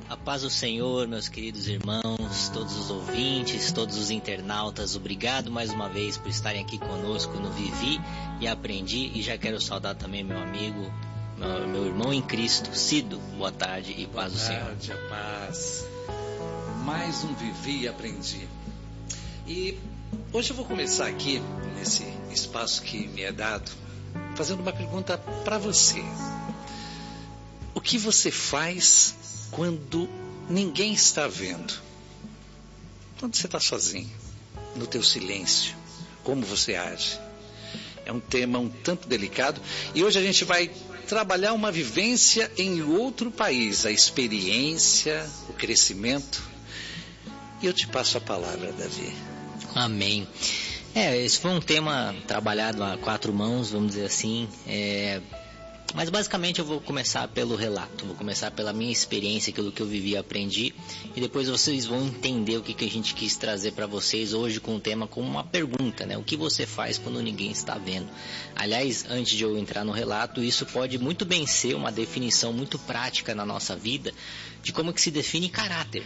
A paz do Senhor, meus queridos irmãos, todos os ouvintes, todos os internautas, obrigado mais uma vez por estarem aqui conosco no Vivi e Aprendi. E já quero saudar também meu amigo, meu irmão em Cristo, Cido. Boa tarde e paz do Senhor. Boa tarde, a paz. Mais um Vivi e Aprendi. E hoje eu vou começar aqui, nesse espaço que me é dado, fazendo uma pergunta para você. O que você faz quando ninguém está vendo? Quando você está sozinho, no teu silêncio, como você age? É um tema um tanto delicado e hoje a gente vai trabalhar uma vivência em outro país, a experiência, o crescimento. E eu te passo a palavra, Davi. Amém. Esse foi um tema trabalhado a quatro mãos, vamos dizer assim. Mas basicamente eu vou começar pelo relato, vou começar pela minha experiência, aquilo que eu vivi e aprendi, e depois vocês vão entender o que a gente quis trazer para vocês hoje com o tema como uma pergunta, né? O que você faz quando ninguém está vendo? Aliás, antes de eu entrar no relato, isso pode muito bem ser uma definição muito prática na nossa vida de como que se define caráter.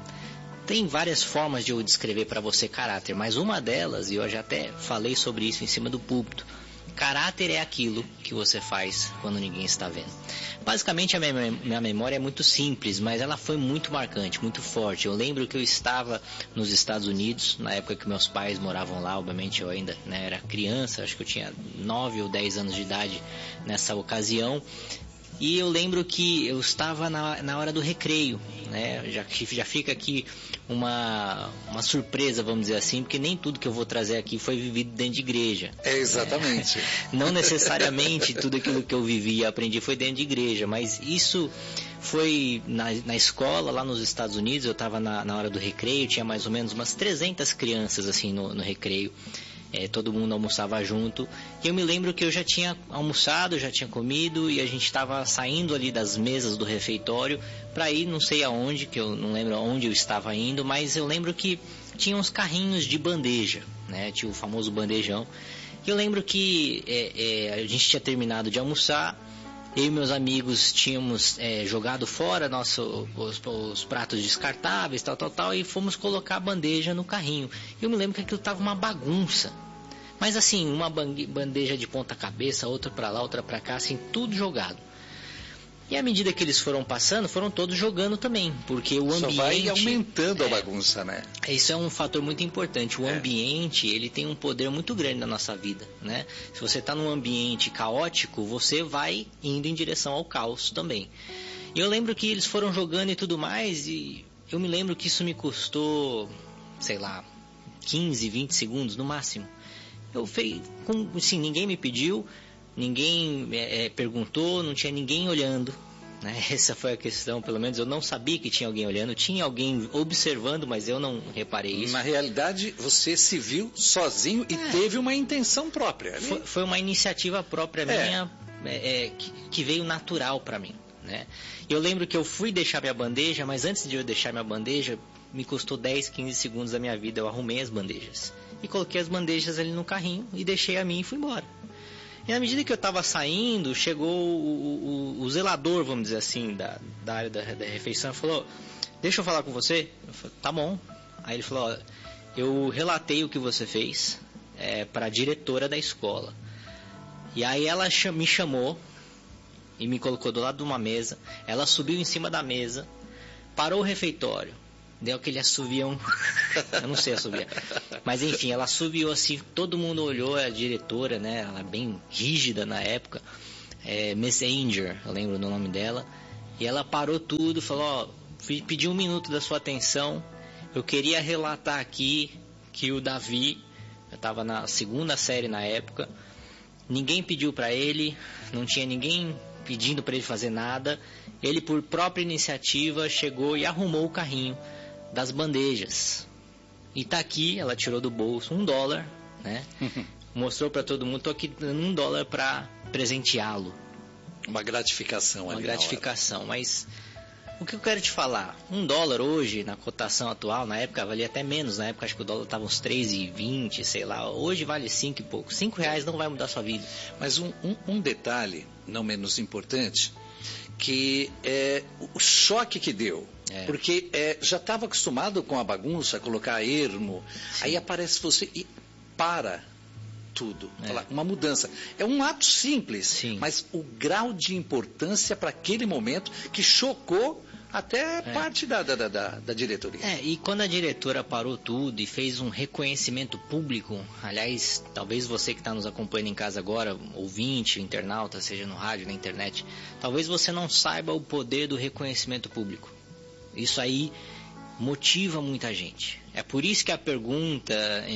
Tem várias formas de eu descrever para você caráter, mas uma delas, e eu já até falei sobre isso em cima do púlpito, caráter é aquilo que você faz quando ninguém está vendo. Basicamente a minha memória é muito simples, mas ela foi muito marcante, muito forte. Eu lembro que eu estava nos Estados Unidos, na época que meus pais moravam lá, obviamente eu ainda era criança, acho que eu tinha 9 ou 10 anos de idade nessa ocasião. E eu lembro que eu estava na hora do recreio, né? Já fica aqui uma surpresa, vamos dizer assim, porque nem tudo que eu vou trazer aqui foi vivido dentro de igreja. Exatamente. Não necessariamente tudo aquilo que eu vivi e aprendi foi dentro de igreja, mas isso foi na escola, lá nos Estados Unidos. Eu estava na hora do recreio, tinha mais ou menos umas 300 crianças assim no recreio. Todo mundo almoçava junto, e eu me lembro que eu já tinha almoçado, já tinha comido, e a gente estava saindo ali das mesas do refeitório para ir não sei aonde, que eu não lembro aonde eu estava indo, mas eu lembro que tinha uns carrinhos de bandeja, né? Tinha o famoso bandejão, e eu lembro que a gente tinha terminado de almoçar, eu e meus amigos tínhamos jogado fora os pratos descartáveis, tal, e fomos colocar a bandeja no carrinho. Eu me lembro que aquilo estava uma bagunça. Mas assim, uma bandeja de ponta cabeça, outra para lá, outra para cá, assim, tudo jogado. E à medida que eles foram passando, foram todos jogando também, porque o ambiente... Só vai aumentando a bagunça, né? Isso é um fator muito importante. O ambiente, ele tem um poder muito grande na nossa vida, né? Se você está num ambiente caótico, você vai indo em direção ao caos também. E eu lembro que eles foram jogando e tudo mais, e eu me lembro que isso me custou, sei lá, 15, 20 segundos no máximo. Eu fiz, assim, ninguém me pediu, ninguém perguntou, não tinha ninguém olhando, né? Essa foi a questão, pelo menos eu não sabia que tinha alguém olhando, tinha alguém observando, mas eu não reparei isso. Na realidade, você se viu sozinho e teve uma intenção própria. Foi uma iniciativa própria minha, que veio natural para mim, né? Eu lembro que eu fui deixar minha bandeja, mas antes de eu deixar minha bandeja, me custou 10, 15 segundos da minha vida, eu arrumei as bandejas. E coloquei as bandejas ali no carrinho e deixei a minha e fui embora. E na medida que eu estava saindo, chegou o zelador, vamos dizer assim, da área da refeição, e falou: deixa eu falar com você. Eu falei: tá bom. Aí ele falou: ó, eu relatei o que você fez para a diretora da escola. E aí ela me chamou e me colocou do lado de uma mesa. Ela subiu em cima da mesa, parou o refeitório, deu aquele assovião. Eu não sei assoviar, mas enfim, ela assoviou assim, todo mundo olhou, a diretora, né, ela bem rígida na época, Miss Anger, eu lembro do nome dela, e ela parou tudo, falou: ó, pedi 1 minuto da sua atenção, eu queria relatar aqui que o Davi, eu estava na 2ª série na época, ninguém pediu para ele, não tinha ninguém pedindo para ele fazer nada, ele por própria iniciativa chegou e arrumou o carrinho das bandejas. E tá aqui, ela tirou do bolso $1, né? Mostrou para todo mundo, tô aqui dando $1 para presenteá-lo. Uma gratificação ali. Uma gratificação, mas o que eu quero te falar, $1 hoje, na cotação atual, na época valia até menos, na época acho que o dólar estava uns 3,20, sei lá, hoje vale 5 e pouco. R$5 não vai mudar a sua vida. Mas um detalhe, não menos importante, que o choque que deu. Porque já estava acostumado com a bagunça, colocar ermo, sim, aí aparece você e para tudo. Uma mudança. É um ato simples, sim, mas o grau de importância para aquele momento que chocou até parte da diretoria. E quando a diretora parou tudo e fez um reconhecimento público, aliás, talvez você que está nos acompanhando em casa agora, ouvinte, internauta, seja no rádio, na internet, talvez você não saiba o poder do reconhecimento público. Isso aí motiva muita gente. É por isso que a pergunta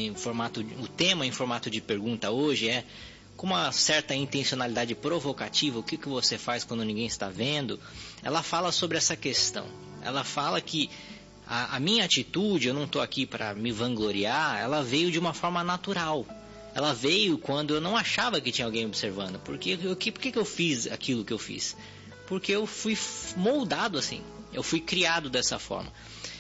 o tema em formato de pergunta hoje é, com uma certa intencionalidade provocativa, o que você faz quando ninguém está vendo? Ela fala sobre essa questão. Ela fala que a minha atitude, eu não estou aqui para me vangloriar, ela veio de uma forma natural. Ela veio quando eu não achava que tinha alguém observando. Por que eu fiz aquilo que eu fiz? Porque eu fui moldado assim. Eu fui criado dessa forma.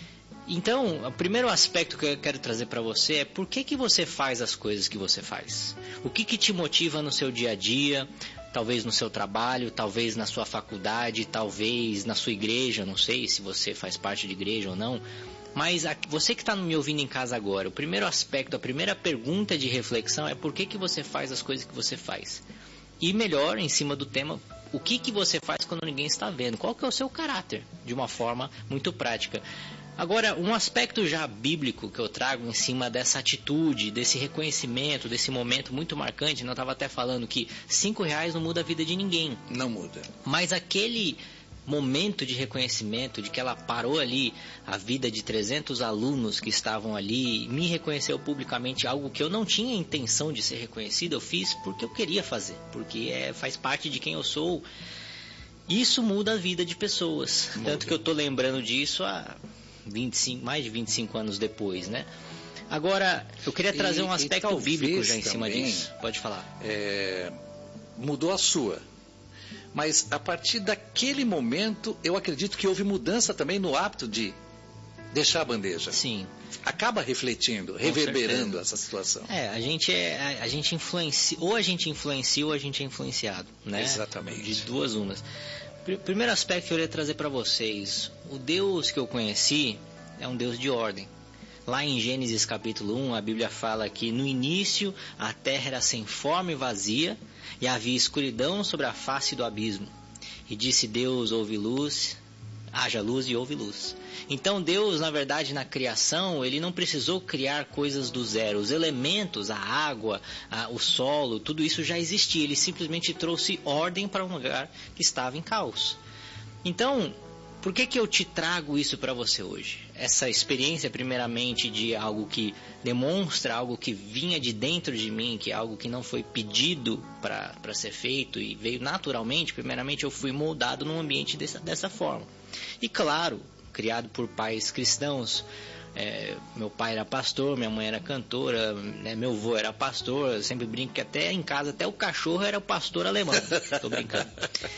Então, o primeiro aspecto que eu quero trazer para você é por que você faz as coisas que você faz? O que te motiva no seu dia a dia, talvez no seu trabalho, talvez na sua faculdade, talvez na sua igreja, não sei se você faz parte de igreja ou não, mas você que está me ouvindo em casa agora, o primeiro aspecto, a primeira pergunta de reflexão é por que você faz as coisas que você faz? E melhor, em cima do tema, o que você faz quando ninguém está vendo? Qual que é o seu caráter? De uma forma muito prática. Agora, um aspecto já bíblico que eu trago em cima dessa atitude, desse reconhecimento, desse momento muito marcante, eu estava até falando que R$5 não muda a vida de ninguém. Não muda. Mas aquele momento de reconhecimento, de que ela parou ali a vida de 300 alunos que estavam ali, me reconheceu publicamente, algo que eu não tinha intenção de ser reconhecido, eu fiz porque eu queria fazer, porque faz parte de quem eu sou. Isso muda a vida de pessoas. Muda. Tanto que eu estou lembrando disso há mais de 25 anos depois, né? Agora, eu queria trazer um aspecto bíblico já em cima disso. Pode falar. Mudou a sua. Mas a partir daquele momento, eu acredito que houve mudança também no hábito de deixar a bandeja. Sim. Acaba refletindo, reverberando essa situação. A gente influencia, ou a gente influencia ou a gente é influenciado, né? Exatamente. De duas umas. Primeiro aspecto que eu queria trazer para vocês, o Deus que eu conheci é um Deus de ordem. Lá em Gênesis capítulo 1, a Bíblia fala que no início a terra era sem forma e vazia, e havia escuridão sobre a face do abismo. E disse Deus, houve luz, haja luz e houve luz. Então Deus, na verdade, na criação, ele não precisou criar coisas do zero. Os elementos, a água, o solo, tudo isso já existia. Ele simplesmente trouxe ordem para um lugar que estava em caos. Então, por que eu te trago isso para você hoje? Essa experiência, primeiramente, de algo que demonstra algo que vinha de dentro de mim, que é algo que não foi pedido para ser feito e veio naturalmente. Primeiramente, eu fui moldado num ambiente dessa forma. E claro, criado por pais cristãos, meu pai era pastor, minha mãe era cantora, né, meu avô era pastor. Eu sempre brinco que até em casa, até o cachorro era o pastor alemão. Estou brincando.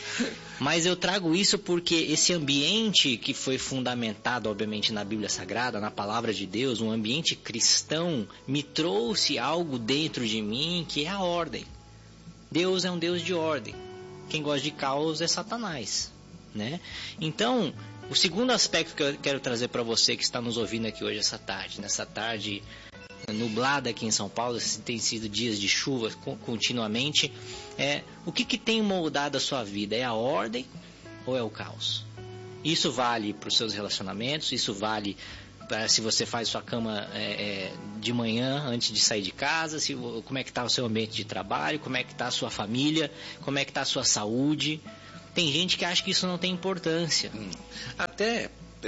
Mas eu trago isso porque esse ambiente que foi fundamentado, obviamente, na Bíblia Sagrada, na Palavra de Deus, um ambiente cristão, me trouxe algo dentro de mim que é a ordem. Deus é um Deus de ordem. Quem gosta de caos é Satanás, né? Então, o segundo aspecto que eu quero trazer para você que está nos ouvindo aqui hoje, nessa tarde nublada aqui em São Paulo, tem sido dias de chuva continuamente, o que tem moldado a sua vida? É a ordem ou é o caos? Isso vale para os seus relacionamentos, isso vale para se você faz sua cama de manhã antes de sair de casa, como é que está o seu ambiente de trabalho, como é que está a sua família, como é que está a sua saúde. Tem gente que acha que isso não tem importância. Até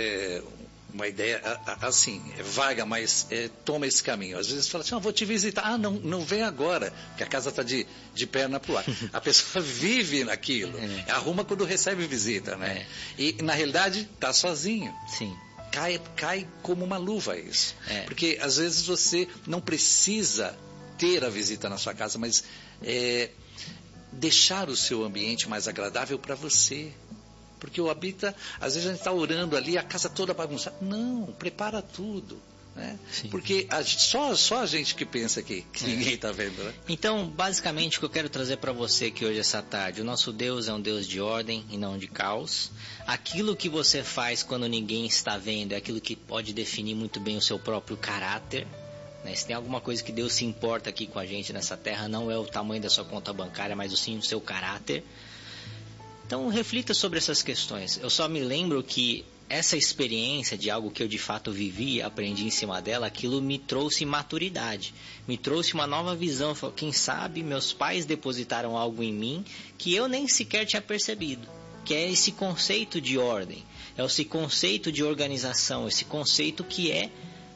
uma ideia assim, vaga, mas toma esse caminho. Às vezes fala assim, vou te visitar. Não vem agora, porque a casa está de perna pro ar. A pessoa vive naquilo, arruma quando recebe visita, né? E na realidade está sozinho. Sim. Cai como uma luva isso. Porque às vezes você não precisa ter a visita na sua casa, mas deixar o seu ambiente mais agradável para você. Porque às vezes a gente está orando ali, a casa toda bagunçada. Não, prepara tudo. né? Porque só a gente que pensa que ninguém está vendo, né? Então, basicamente, o que eu quero trazer para você aqui hoje, essa tarde, o nosso Deus é um Deus de ordem e não de caos. Aquilo que você faz quando ninguém está vendo é aquilo que pode definir muito bem o seu próprio caráter, né? Se tem alguma coisa que Deus se importa aqui com a gente nessa terra, não é o tamanho da sua conta bancária, mas sim o seu caráter. Então, reflita sobre essas questões. Eu só me lembro que essa experiência de algo que eu de fato vivi, aprendi em cima dela, aquilo me trouxe maturidade, me trouxe uma nova visão. Quem sabe meus pais depositaram algo em mim que eu nem sequer tinha percebido, que é esse conceito de ordem, é esse conceito de organização, esse conceito que é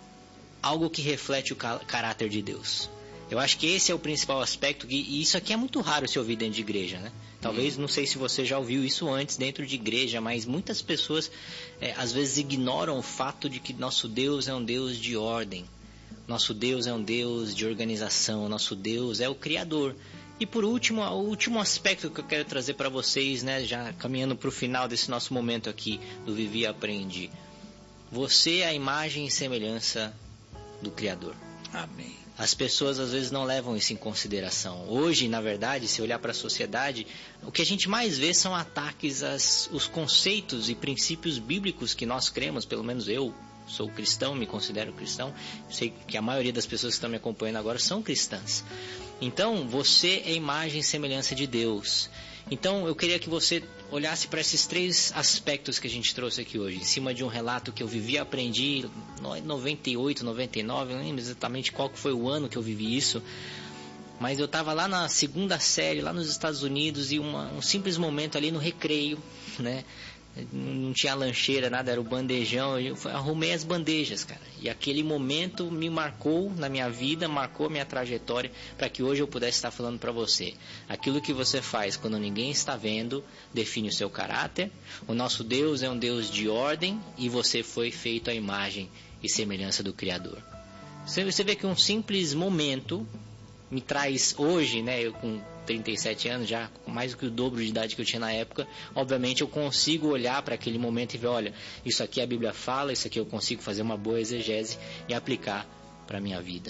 algo que reflete o caráter de Deus. Eu acho que esse é o principal aspecto, e isso aqui é muito raro se ouvir dentro de igreja, né? Talvez, não sei se você já ouviu isso antes dentro de igreja, mas muitas pessoas às vezes ignoram o fato de que nosso Deus é um Deus de ordem, nosso Deus é um Deus de organização, nosso Deus é o Criador. E por último, o último aspecto que eu quero trazer para vocês, né, já caminhando para o final desse nosso momento aqui do Vivi e Aprendi. Você é a imagem e semelhança do Criador. Amém. As pessoas às vezes não levam isso em consideração. Hoje, na verdade, se olhar para a sociedade, o que a gente mais vê são ataques aos conceitos e princípios bíblicos que nós cremos. Pelo menos eu sou cristão, me considero cristão. Sei que a maioria das pessoas que estão me acompanhando agora são cristãs. Então, você é a imagem e semelhança de Deus. Então, eu queria que você olhasse para esses 3 aspectos que a gente trouxe aqui hoje, em cima de um relato que eu vivi e aprendi em 98, 99, não lembro exatamente qual que foi o ano que eu vivi isso, mas eu estava lá na 2ª série, lá nos Estados Unidos, e um simples momento ali no recreio, né? Não tinha lancheira, nada, era o bandejão. Eu arrumei as bandejas, cara. E aquele momento me marcou na minha vida, marcou a minha trajetória, para que hoje eu pudesse estar falando para você. Aquilo que você faz quando ninguém está vendo define o seu caráter. O nosso Deus é um Deus de ordem e você foi feito à imagem e semelhança do Criador. Você vê que um simples momento me traz hoje, né, eu com 37 anos, já com mais do que o dobro de idade que eu tinha na época, obviamente eu consigo olhar para aquele momento e ver, olha, isso aqui a Bíblia fala, isso aqui eu consigo fazer uma boa exegese e aplicar para a minha vida.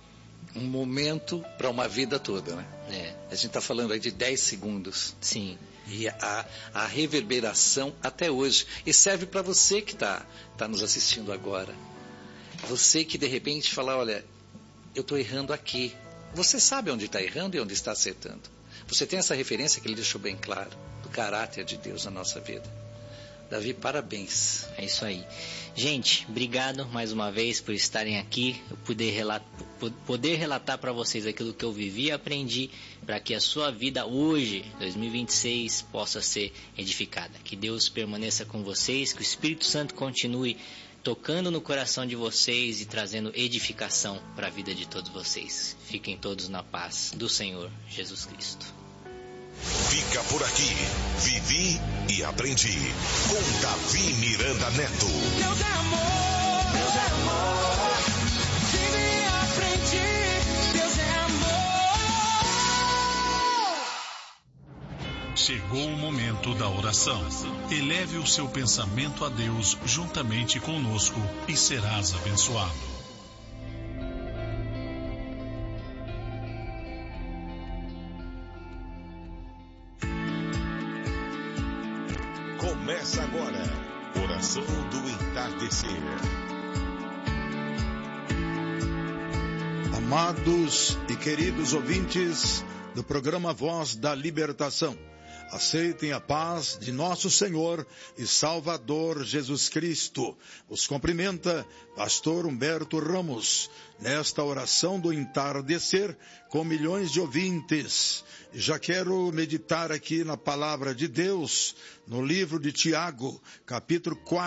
Um momento para uma vida toda, né? A gente está falando aí de 10 segundos. Sim. E a reverberação até hoje. E serve para você que está nos assistindo agora. Você que de repente fala, olha, eu estou errando aqui. Você sabe onde está errando e onde está acertando. Você tem essa referência que ele deixou bem claro, do caráter de Deus na nossa vida. Davi, parabéns. É isso aí. Gente, obrigado mais uma vez por estarem aqui, eu poder relatar para vocês aquilo que eu vivi e aprendi, para que a sua vida hoje, 2026, possa ser edificada. Que Deus permaneça com vocês, que o Espírito Santo continue tocando no coração de vocês e trazendo edificação para a vida de todos vocês. Fiquem todos na paz do Senhor Jesus Cristo. Fica por aqui, Vivi e Aprendi, com Davi Miranda Neto. Deus é amor, vivi e aprendi, Deus é amor. Chegou o momento da oração. Eleve o seu pensamento a Deus juntamente conosco e serás abençoado. Começa agora, Oração do Entardecer. Amados e queridos ouvintes do programa Voz da Libertação, aceitem a paz de nosso Senhor e Salvador Jesus Cristo. Os cumprimenta Pastor Humberto Ramos, nesta oração do entardecer com milhões de ouvintes. Já quero meditar aqui na palavra de Deus, no livro de Tiago, capítulo 4.